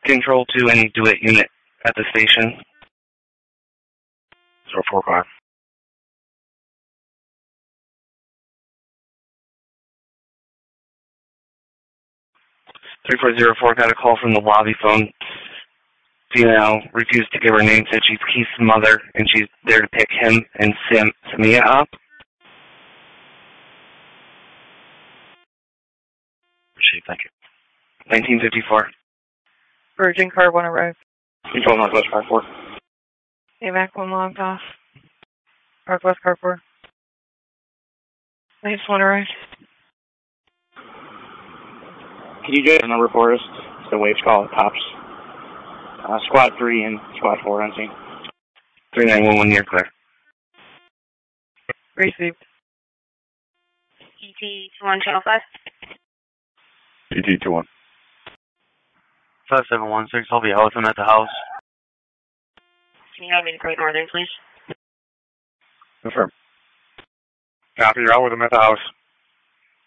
Control to any DeWitt unit at the station. 045. 3404 got a call from the lobby phone. Female refused to give her name, said she's Keith's mother, and she's there to pick him and Samia up. Appreciate it, thank you. 1954. Virgin car 1 arrived. Control Northwest car 4. AVAC 1 logged off. Northwest car 4. Nice 1 arrived. Can you get a number for us? It's the waves call, cops. Squad 3 and Squad 4 on scene. 3911, you're clear. Received. ET 21 channel 5. ET 21. 5716, I'll be out with him at the house. Can you have me to Great Northern, please? Confirm. Copy, you're out with him at the house.